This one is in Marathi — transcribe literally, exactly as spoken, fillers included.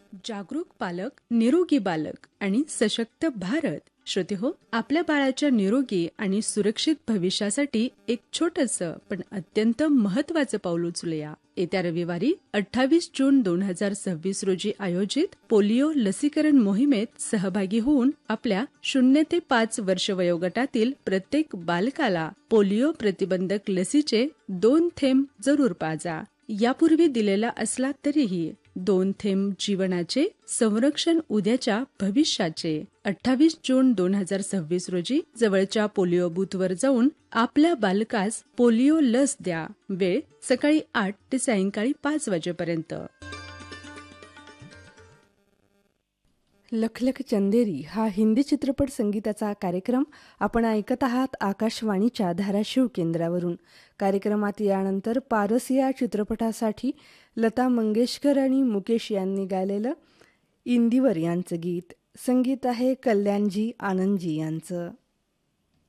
जागरूक पालक, निरोगी बालक आणि सशक्त भारत. श्रोते हो, आपल्या बाळाच्या निरोगी आणि सुरक्षित भविष्यासाठी एक छोटंसं पण अत्यंत महत्वाचं पाऊल उचलूया. येत्या रविवारी अठ्ठावीस जून दोन हजार सव्वीस रोजी आयोजित पोलिओ लसीकरण मोहिमेत सहभागी होऊन आपल्या शून्य ते पाच वर्ष वयोगटातील प्रत्येक बालकाला पोलिओ प्रतिबंधक लसीचे दोन थेंब जरूर पाजा. यापूर्वी दिलेला असला तरीही दोन थेंब जीवनाचे संरक्षण, उद्याच्या भविष्याचे. अठ्ठावीस जून दोन हजार सव्वीस रोजी जवळच्या पोलिओ बूथवर जाऊन आपल्या बालकास पोलिओ लस द्या. वेळ सकाळी आठ ते सायंकाळी पाच वाजेपर्यंत. लखलख चंदेरी हा हिंदी चित्रपट संगीताचा कार्यक्रम आपण ऐकत आहात आकाशवाणीच्या धाराशिव केंद्रावरून. कार्यक्रमात यानंतर पारस या चित्रपटासाठी लता मंगेशकर आणि मुकेश यांनी गायलेलं इंदिवर यांचं गीत. संगीत आहे कल्याणजी आनंदजी यांचं.